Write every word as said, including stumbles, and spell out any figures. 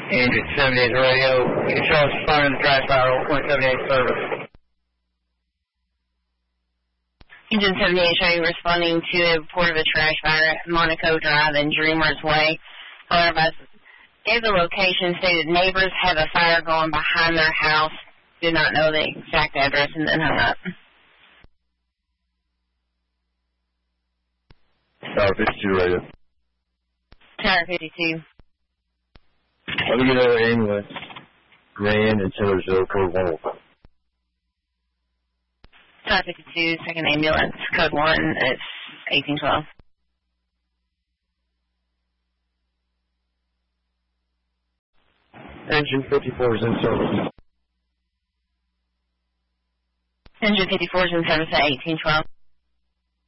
Engine seventy-eight radio. You show us responding to the trash fire, point seventy-eight service. Engine seventy-eight showing responding to a report of a trash fire at Monaco Drive in Dreamers Way. However, I gave the location, stated neighbors have a fire going behind their house. Did not know the exact address and then hung up. Tower fifty-two radio. Tower fifty-two. Let me get another ambulance. Grand and Tillersville, code one oh five. Tower fifty-two, second ambulance, code one, it's eighteen twelve. Engine fifty-four is in service. Engine fifty-four is in service at eighteen twelve.